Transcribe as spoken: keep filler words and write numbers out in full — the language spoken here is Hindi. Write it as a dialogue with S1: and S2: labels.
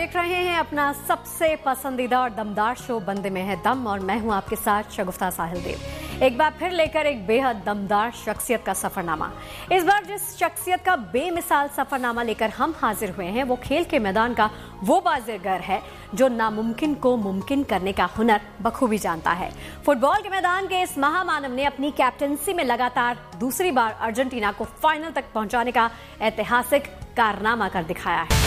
S1: देख रहे हैं अपना सबसे पसंदीदा और दमदार शो बंदे में है दम और मैं हूं आपके साथ शगुफ्ता साहिल देव। एक बार फिर लेकर एक बेहद दमदार शख्सियत का सफरनामा। इस बार जिस शख्सियत का बेमिसाल सफरनामा लेकर हम हाजिर हुए हैं वो खेल के मैदान का वो बाजीगर है जो नामुमकिन को मुमकिन करने का हुनर बखूबी जानता है। फुटबॉल के मैदान के इस महामानव ने अपनी कैप्टनसी में लगातार दूसरी बार अर्जेंटीना को फाइनल तक पहुंचाने का ऐतिहासिक कारनामा कर दिखाया है।